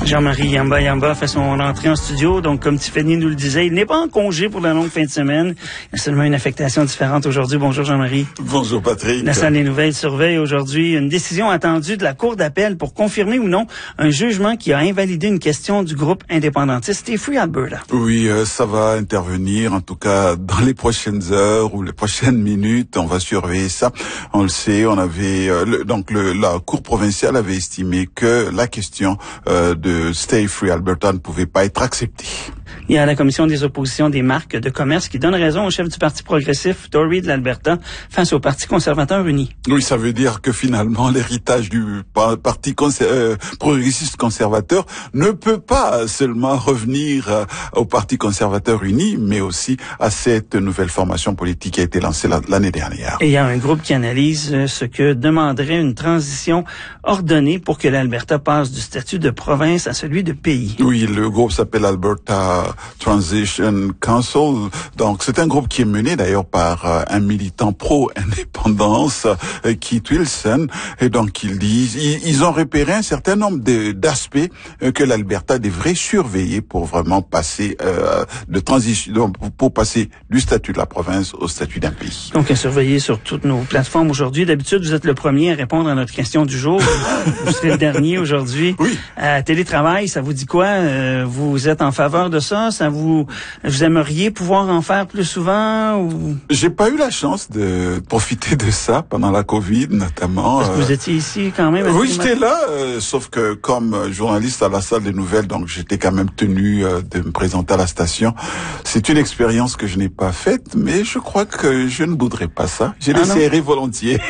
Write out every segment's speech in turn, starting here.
Jean-Marie Yamba fait son entrée en studio. Donc, comme Tiffany nous le disait, il n'est pas en congé pour la longue fin de semaine. Il y a seulement une affectation différente aujourd'hui. Bonjour Jean-Marie. Bonjour Patrick. La salle des nouvelles surveille aujourd'hui une décision attendue de la Cour d'appel pour confirmer ou non un jugement qui a invalidé une question du groupe indépendantiste Stay Free Alberta. Oui, ça va intervenir, en tout cas dans les prochaines heures ou les prochaines minutes. On va surveiller ça. On le sait, on avait la Cour provinciale avait estimé que la question de Stay Free Alberta ne pouvait pas être acceptée. Il y a la commission des oppositions des marques de commerce qui donne raison au chef du Parti progressif, Tory de l'Alberta, face au Parti conservateur uni. Oui, ça veut dire que finalement, l'héritage du Parti progressiste conservateur ne peut pas seulement revenir au Parti conservateur uni, mais aussi à cette nouvelle formation politique qui a été lancée l'année dernière. Et il y a un groupe qui analyse ce que demanderait une transition ordonnée pour que l'Alberta passe du statut de province à celui de pays. Oui, le groupe s'appelle Alberta Transition Council. Donc, c'est un groupe qui est mené d'ailleurs par un militant pro-indépendance, Keith Wilson. Et donc, ils ont repéré un certain nombre d'aspects que l'Alberta devrait surveiller pour vraiment passer de transition, pour passer du statut de la province au statut d'un pays. Donc, à surveiller sur toutes nos plateformes aujourd'hui. D'habitude, vous êtes le premier à répondre à notre question du jour. Vous serez le dernier aujourd'hui. Oui. Télétravail, ça vous dit quoi? Vous êtes en faveur de ça? Vous aimeriez pouvoir en faire plus souvent ou? J'ai pas eu la chance de profiter de ça pendant la Covid, notamment. Est-ce que vous étiez ici quand même? Oui, j'étais là, sauf que comme journaliste à la salle des nouvelles, donc j'étais quand même tenu de me présenter à la station. C'est une expérience que je n'ai pas faite, mais je crois que je ne voudrais pas ça. Je l'essayerai volontiers.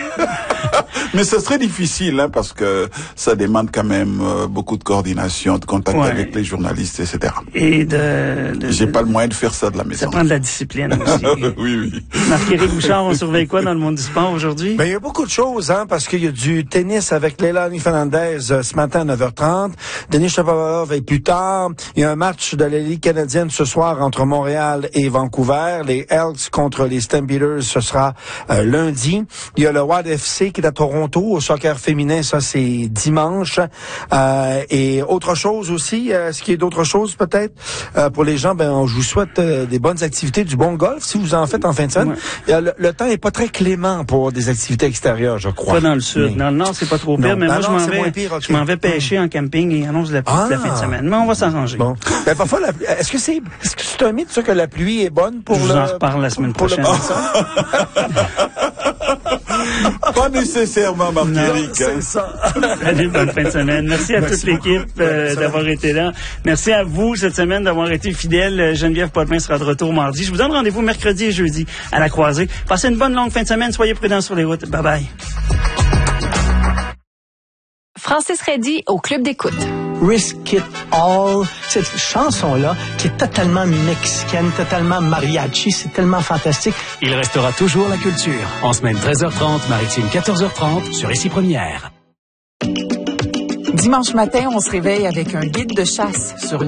Mais ce serait difficile, hein, parce que ça demande quand même beaucoup de coordination, de contact avec les journalistes, etc. Et j'ai pas le moyen de faire ça de la maison. Ça prend de la discipline aussi. Oui. Marc-Éric Bouchard, on surveille quoi dans le monde du sport aujourd'hui? Ben, il y a beaucoup de choses, hein, parce qu'il y a du tennis avec Leilani Fernandez ce matin à 9h30. Denis Shapovalov est plus tard. Il y a un match de la Ligue canadienne ce soir entre Montréal et Vancouver. Les Elks contre les Stampeders, ce sera lundi. Il y a le Wild FC qui est à Toronto au soccer féminin, ça c'est dimanche. Et autre chose aussi, ce qui est d'autre chose peut-être pour les gens, ben je vous souhaite des bonnes activités, du bon golf si vous en faites en fin de semaine. Ouais. Le temps est pas très clément pour des activités extérieures, je crois. Pas dans le sud, dans le nord c'est pas trop pire, mais moi je m'en vais pêcher en camping et annonce la pluie la fin de semaine. Mais on va s'arranger. Bon. Ben parfois est-ce que c'est un mythe ça que la pluie est bonne pour je vous en reparle la semaine prochaine. Pas nécessairement, Marc-Éric. C'est ça. Allez, bonne fin de semaine. Merci à toute l'équipe d'avoir été là. Merci à vous cette semaine d'avoir été fidèles. Geneviève Potvin sera de retour mardi. Je vous donne rendez-vous mercredi et jeudi à la Croisée. Passez une bonne longue fin de semaine. Soyez prudents sur les routes. Bye bye. Francis Reddy au Club d'écoute. Risk It All, cette chanson-là qui est totalement mexicaine, totalement mariachi, c'est tellement fantastique. Il restera toujours la culture. En semaine 13h30, maritime 14h30 sur Ici Première. Dimanche matin, on se réveille avec un guide de chasse sur